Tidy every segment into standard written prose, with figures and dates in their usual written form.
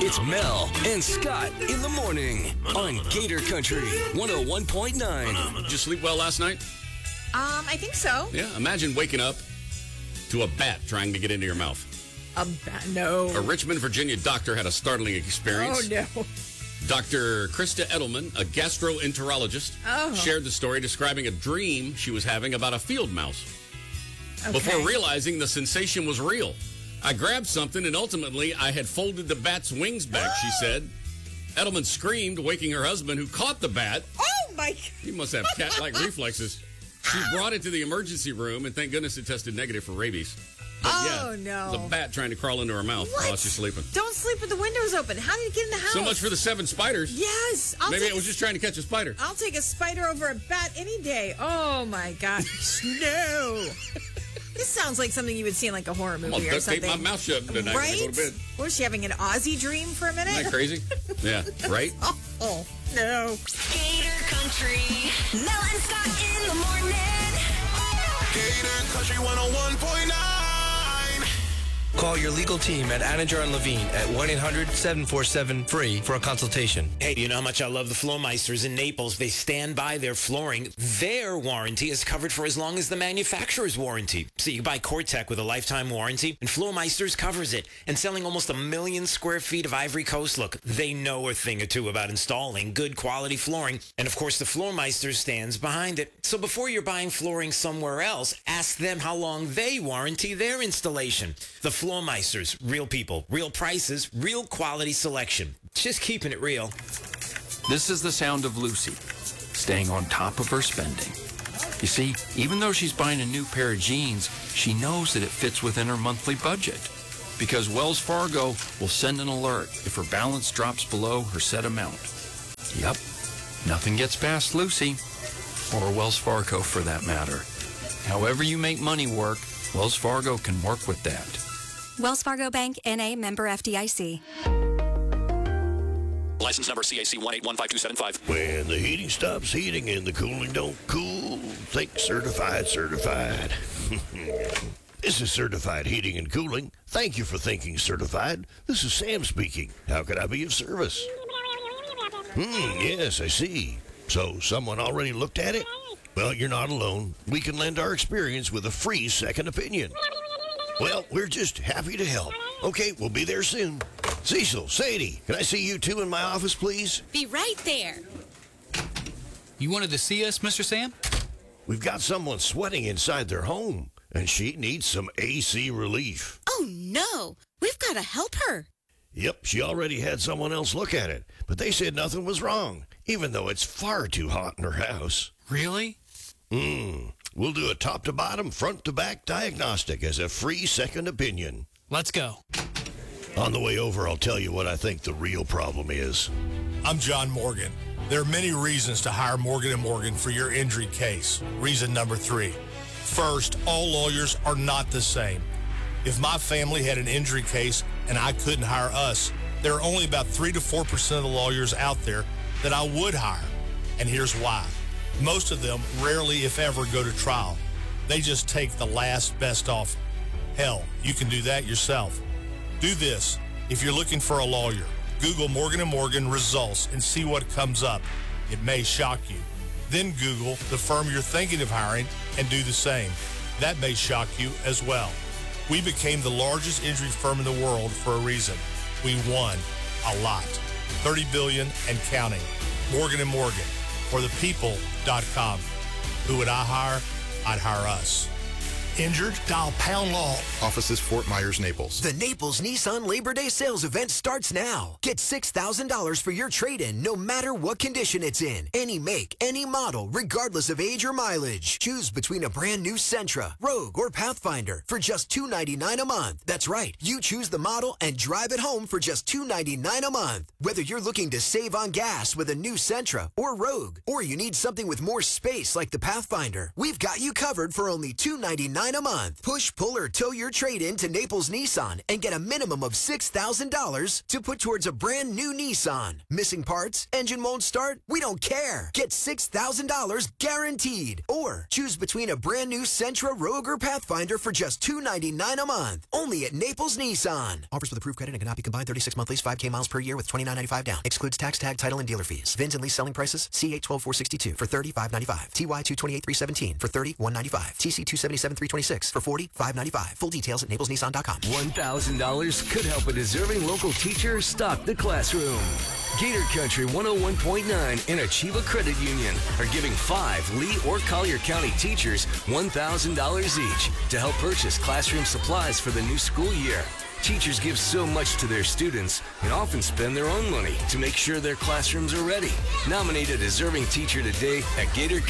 It's Mel and Scott in the morning on Gator Country 101.9. Did you sleep well last night? I think so. Yeah. Imagine waking up to a bat trying to get into your mouth. A bat? No. A Richmond, Virginia doctor had a startling experience. Oh, no. Dr. Krista Edelman, a gastroenterologist, shared the story describing a dream she was having about a field mouse. Okay. Before realizing the sensation was real. I grabbed something and ultimately I had folded the bat's wings back, she said. Edelman screamed, waking her husband, who caught the bat. Oh, my God. He must have cat-like reflexes. She brought it to the emergency room, and thank goodness it tested negative for rabies. But no. The bat trying to crawl into her mouth while she's sleeping. Don't sleep with the windows open. How did it get in the house? So much for the 7 spiders. Yes. Maybe it was just trying to catch a spider. I'll take a spider over a bat any day. Oh, my gosh. No. This sounds like something you would see in like a horror movie or something. Keep my mouth shut tonight. Right? When I go to bed. Was she having an Aussie dream for a minute? Isn't that crazy? Yeah, right? Oh, no. Gator Country. Mel and Scott in the morning. Gator Country 101.9. Call your legal team at Anninger and Levine at 1-800-747-FREE for a consultation. Hey, do you know how much I love the Floormeisters in Naples? They stand by their flooring. Their warranty is covered for as long as the manufacturer's warranty. So you buy Cortec with a lifetime warranty, and Floormeisters covers it. And selling almost 1 million square feet of Ivory Coast, look, they know a thing or two about installing good quality flooring. And of course, the Floormeisters stands behind it. So before you're buying flooring somewhere else, ask them how long they warranty their installation. The Floormeisters, real people, real prices, real quality selection. Just keeping it real. This is the sound of Lucy, staying on top of her spending. You see, even though she's buying a new pair of jeans, she knows that it fits within her monthly budget. Because Wells Fargo will send an alert if her balance drops below her set amount. Yep, nothing gets past Lucy, or Wells Fargo for that matter. However you make money work, Wells Fargo can work with that. Wells Fargo Bank, N.A., member FDIC. License number CAC 1815275. When the heating stops heating and the cooling don't cool, think certified. This is Certified Heating and Cooling. Thank you for thinking certified. This is Sam speaking. How can I be of service? Yes, I see. So someone already looked at it? Well, you're not alone. We can lend our experience with a free second opinion. Well, we're just happy to help. Okay, we'll be there soon. Cecil, Sadie, can I see you two in my office, please? Be right there. You wanted to see us, Mr. Sam? We've got someone sweating inside their home, and she needs some AC relief. Oh, no. We've got to help her. Yep, she already had someone else look at it, but they said nothing was wrong, even though it's far too hot in her house. Really? We'll do a top-to-bottom, front-to-back diagnostic as a free second opinion. Let's go. On the way over, I'll tell you what I think the real problem is. I'm John Morgan. There are many reasons to hire Morgan & Morgan for your injury case. Reason number 3. First, all lawyers are not the same. If my family had an injury case and I couldn't hire us, there are only about 3 to 4% of the lawyers out there that I would hire. And here's why. Most of them rarely, if ever, go to trial. They just take the last best offer. Hell, you can do that yourself. Do this. If you're looking for a lawyer, Google Morgan & Morgan results and see what comes up. It may shock you. Then Google the firm you're thinking of hiring and do the same. That may shock you as well. We became the largest injury firm in the world for a reason. We won a lot. $30 billion and counting. Morgan & Morgan. Or thepeople.com. Who would I hire? I'd hire us. Injured? Dial pound law. Offices Fort Myers, Naples. The Naples Nissan Labor Day sales event starts now. Get $6,000 for your trade-in no matter what condition it's in. Any make, any model, regardless of age or mileage. Choose between a brand new Sentra, Rogue, or Pathfinder for just $299 a month. That's right. You choose the model and drive it home for just $299 a month. Whether you're looking to save on gas with a new Sentra or Rogue, or you need something with more space like the Pathfinder, we've got you covered for only $299 $299 a month. Push, pull, or tow your trade-in to Naples Nissan and get a minimum of $6,000 to put towards a brand new Nissan. Missing parts? Engine won't start? We don't care. Get $6,000 guaranteed. Or choose between a brand new Sentra, Rogue, or Pathfinder for just $299 a month. Only at Naples Nissan. Offers with approved credit and cannot be combined 36 month lease, 5K miles per year with $29.95 down. Excludes tax, tag, title, and dealer fees. VINs and lease selling prices. C8 12462 for $30,595. TY 228,317 for $30,195. TC 277,326 for $40,595. Full details at NaplesNissan.com. $1,000 could help a deserving local teacher stock the classroom. Gator Country 101.9 and Achieva Credit Union are giving 5 Lee or Collier County teachers $1,000 each to help purchase classroom supplies for the new school year. Teachers give so much to their students and often spend their own money to make sure their classrooms are ready. Nominate a deserving teacher today at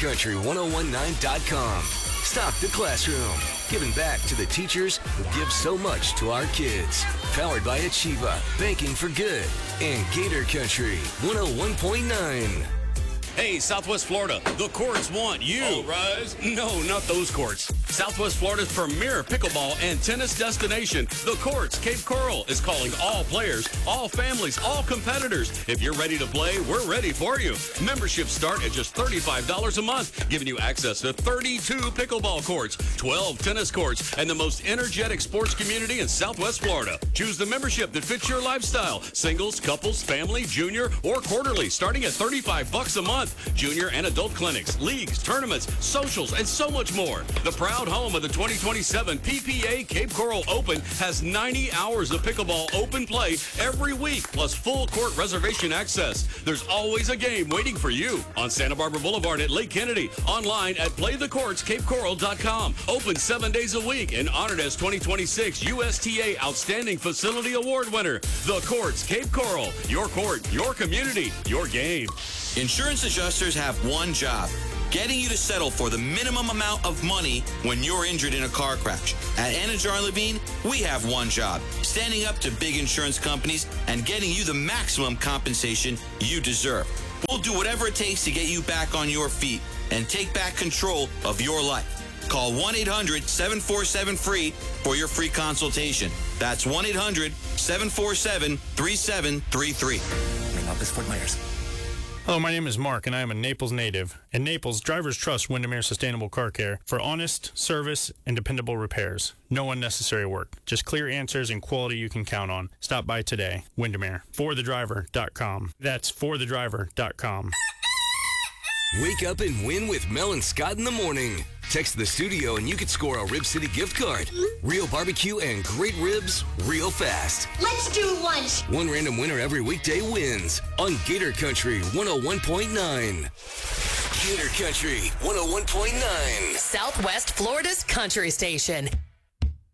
GatorCountry1019.com. Stock the classroom. Giving back to the teachers who give so much to our kids. Powered by Achieva, banking for good, and Gator Country 101.9. Hey, Southwest Florida, the courts want you. All rise. No, not those courts. Southwest Florida's premier pickleball and tennis destination, the Courts Cape Coral, is calling all players, all families, all competitors. If you're ready to play, we're ready for you. Memberships start at just $35 a month, giving you access to 32 pickleball courts, 12 tennis courts, and the most energetic sports community in Southwest Florida. Choose the membership that fits your lifestyle. Singles, couples, family, junior, or quarterly, starting at $35 a month. Junior and adult clinics, leagues, tournaments, socials, and so much more. The proud home of the 2027 PPA Cape Coral Open has 90 hours of pickleball open play every week, plus full court reservation access. There's always a game waiting for you on Santa Barbara Boulevard at Lake Kennedy, online at playthecourtscapecoral.com. Open 7 days a week and honored as 2026 USTA Outstanding Facility Award winner. The Courts Cape Coral, your court, your community, your game. Insurance adjusters have one job: getting you to settle for the minimum amount of money when you're injured in a car crash. At Anajar & Levine, we have one job: standing up to big insurance companies and getting you the maximum compensation you deserve. We'll do whatever it takes to get you back on your feet and take back control of your life. Call 1-800-747-FREE for your free consultation. That's 1-800-747-3733. Main office, Fort Myers. Hello, my name is Mark, and I am a Naples native. In Naples, drivers trust Windermere Sustainable Car Care for honest service and dependable repairs. No unnecessary work. Just clear answers and quality you can count on. Stop by today. Windermere. ForTheDriver.com. That's ForTheDriver.com. Wake up and win with Mel and Scott in the morning. Text the studio and you could score a Rib City gift card. Real barbecue and great ribs real fast. Let's do lunch. One random winner every weekday wins on Gator Country 101.9. Gator Country 101.9. Southwest Florida's country station.